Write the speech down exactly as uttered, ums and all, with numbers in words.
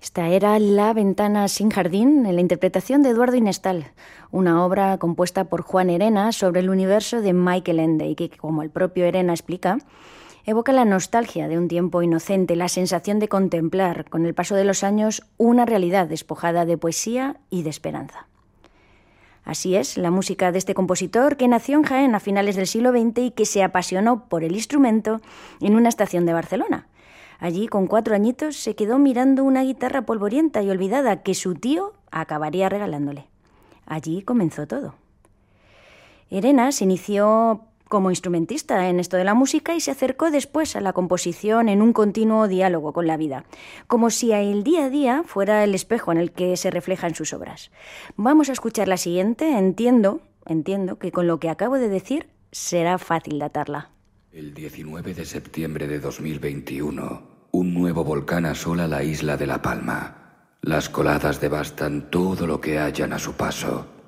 Esta era La ventana sin jardín, en la interpretación de Eduardo Inestal, una obra compuesta por Juan Herena sobre el universo de Michael Ende y que, como el propio Herena explica, evoca la nostalgia de un tiempo inocente, la sensación de contemplar, con el paso de los años, una realidad despojada de poesía y de esperanza. Así es, la música de este compositor que nació en Jaén a finales del siglo veinte y que se apasionó por el instrumento en una estación de Barcelona. Allí, con cuatro añitos, se quedó mirando una guitarra polvorienta y olvidada que su tío acabaría regalándole. Allí comenzó todo. Herena se inició como instrumentista en esto de la música y se acercó después a la composición en un continuo diálogo con la vida, como si el día a día fuera el espejo en el que se reflejan sus obras. Vamos a escuchar la siguiente. Entiendo, entiendo que con lo que acabo de decir será fácil datarla. El diecinueve de septiembre de dos mil veintiuno, un nuevo volcán asola la isla de La Palma. Las coladas devastan todo lo que hallan a su paso.